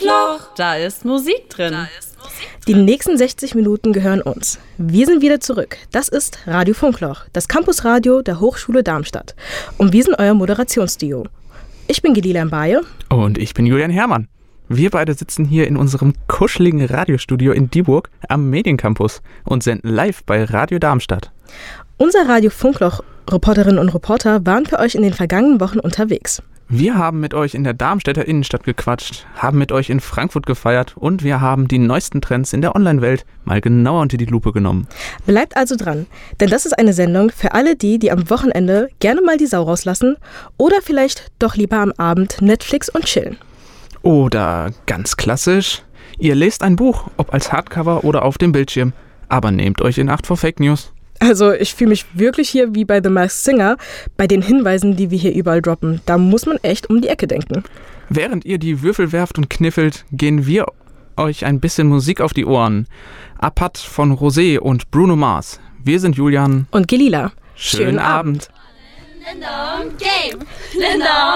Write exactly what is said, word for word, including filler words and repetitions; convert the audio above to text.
Funkloch, da ist Musik drin. Da ist Die nächsten sechzig Minuten gehören uns. Wir sind wieder zurück. Das ist Radio Funkloch, das Campusradio der Hochschule Darmstadt. Und wir sind euer Moderationsduo. Ich bin Gelila Mbaye. Und ich bin Julian Herrmann. Wir beide sitzen hier in unserem kuscheligen Radiostudio in Dieburg am Mediencampus und senden live bei Radio Darmstadt. Unser Radio Funkloch-Reporterinnen und Reporter waren für euch in den vergangenen Wochen unterwegs. Wir haben mit euch in der Darmstädter Innenstadt gequatscht, haben mit euch in Frankfurt gefeiert und wir haben die neuesten Trends in der Online-Welt mal genauer unter die Lupe genommen. Bleibt also dran, denn das ist eine Sendung für alle die, die am Wochenende gerne mal die Sau rauslassen oder vielleicht doch lieber am Abend Netflix und chillen. Oder ganz klassisch, ihr lest ein Buch, ob als Hardcover oder auf dem Bildschirm, aber nehmt euch in Acht vor Fake News. Also ich fühle mich wirklich hier wie bei The Masked Singer, bei den Hinweisen, die wir hier überall droppen. Da muss man echt um die Ecke denken. Während ihr die Würfel werft und kniffelt, gehen wir euch ein bisschen Musik auf die Ohren. Apat von Rosé und Bruno Mars. Wir sind Julian und Gelila. Schönen, Schönen Abend. Abend. Game.